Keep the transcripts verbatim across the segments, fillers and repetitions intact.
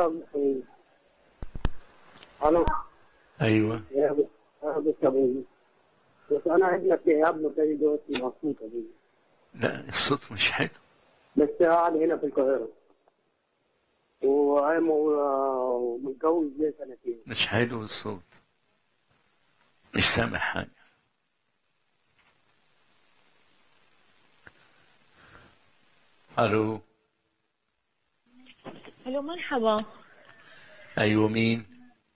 يا الو. ايوه يا ابو ابو ابوي، بس انا ابنك يا ابنك جاي دلوقتي مبسوط ابوي، لا الصوت مش حلو. بس قاعد هنا في القاهره وأنا ومتجوز ليه سنتين. مش حلو الصوت، مش سامع حاجة. الو. الو مرحبا. ايوه مين؟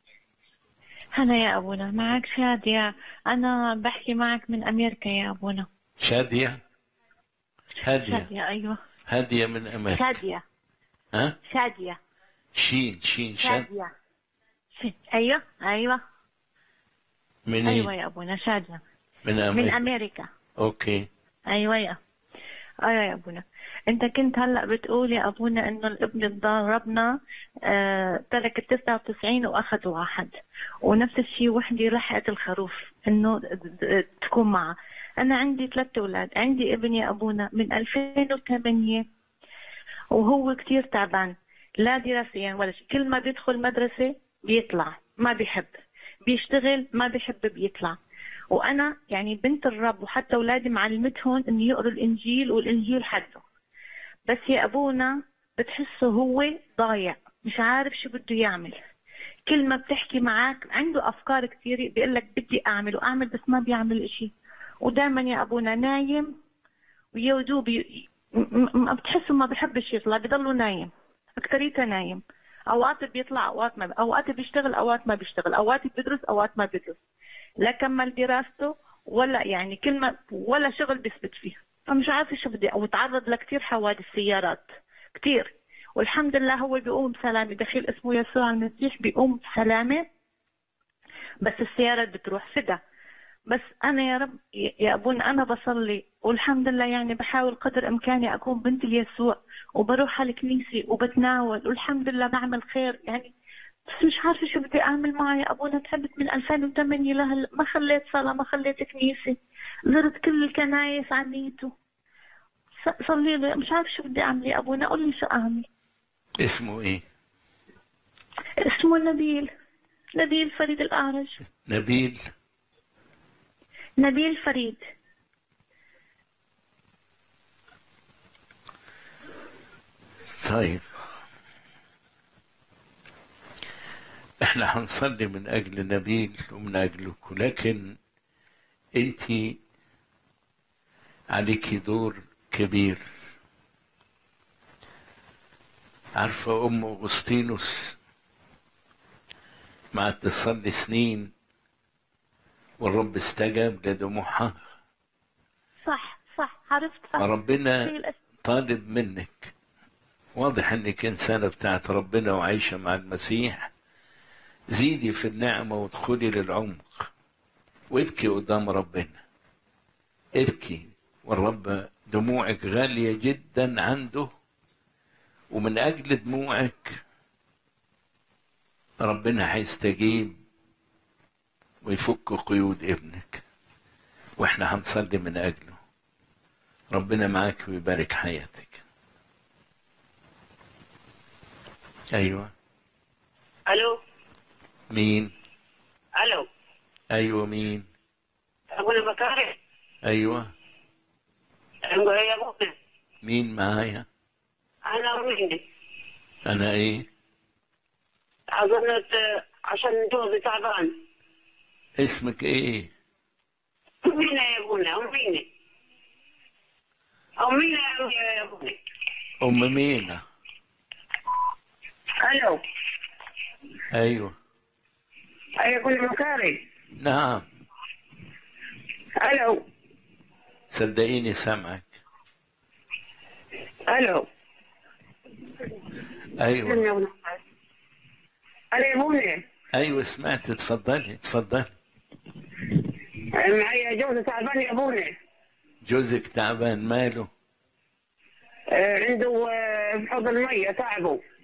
هلا يا ابونا، معك شادية. انا بحكي معك من امريكا يا ابونا. شادية؟ هادية؟ شادية ايوه. هادية من امريكا. شادية. ها؟ شادية. شين شين شاد. شادية. ش... ايوه ايوه. منين؟ ايوه يا ابونا شادية. من امريكا. من امريكا. اوكي. ايوه يا ايوه يا ابونا. انت كنت هلا بتقول يا ابونا انه الابن اللي ضربنا آه ترك التسعة وتسعين واخذ واحد، ونفس الشيء وحدي لحقت الخروف انه تكون معه. انا عندي ثلاث اولاد، عندي ابن يا ابونا من ألفين وثمانية وهو كتير تعبان، لا دراسيا ولا شيء، كل ما بيدخل مدرسة بيطلع ما بيحب، بيشتغل ما بيحب بيطلع. وانا يعني بنت الرب، وحتى اولادي معلمتهم انه يقروا الانجيل والانجيل حده، بس يا ابونا بتحسه هو ضايع مش عارف شو بده يعمل. كل ما بتحكي معك عنده افكار كثيره، بيقول لك بدي اعمل واعمل بس ما بيعمل اشي، ودائما يا ابونا نايم ويودوب بي... ما بتحسه ما بحبش يطلع، بضله نايم اكتريته نايم. اوقات بيطلع اوقات ما، اوقات بيشتغل اوقات ما بيشتغل، اوقات بيدرس اوقات ما بيدرس، لا كمل دراسته ولا يعني كلمة ولا شغل بيثبت فيه. فمش عارفة شو بدي، أو تعرض لكتير حوادث سيارات كتير، والحمد لله هو بيقوم بسلامة، دخيل اسمه يسوع المسيح بيقوم بسلامة، بس السيارة بتروح فدا. بس أنا يا رب يا أبونا أنا بصلي والحمد لله، يعني بحاول قدر إمكاني أكون بنت ليسوع، وبروح على الكنيسة وبتناول والحمد لله بعمل خير يعني، بس مش عارفة شو بدي أعمل معي يا أبونا. تعبت من ألفين وثمانية لهلا، ما خليت صلاة ما خليت كنيسة، زرت كل الكنايس عنيته، صلي لي مش عارفة شو بدي أعمل يا أبونا، قول لي شو أعمل. اسمه ايه؟ اسمه نبيل، نبيل فريد الأعرج. نبيل؟ نبيل فريد. طيب احنا هنصلي من اجل نبيل ومن اجلك، لكن انت عليكي دور كبير. عارفة ام اغسطينوس مع تصلي سنين والرب استجاب لدموعها؟ صح صح عرفتها. ربنا طالب منك، واضح انك انسانة بتاعت ربنا وعايشة مع المسيح، زيدي في النعمة وادخلي للعمق وابكي قدام ربنا، ابكي، والرب دموعك غالية جدا عنده، ومن أجل دموعك ربنا هيستجيب ويفك قيود ابنك، واحنا هنصلي من أجله. ربنا معاك ويبارك حياتك. أيوة. الو. مين؟ الو. أيوة مين؟ ابونا بكاري. أيوة. يا ابونا. مين معايا؟ انا ويني. أنا إيه؟ اظن عشان جوزي تعبان. اسمك إيه؟ أمينة يا ابونا، أمينة. أمينة يا ابونا. أم مينا. الو. أيوة. يا ابونا بكاري. نعم. الو. صدقيني سامعك. الو. ايوه. الو يا ابونا. ايوه سمعت، اتفضلي اتفضلي. معي جوزي تعبان يا ابونا. جوزك تعبان ماله؟ آه عنده آه بحوض المية تعبه.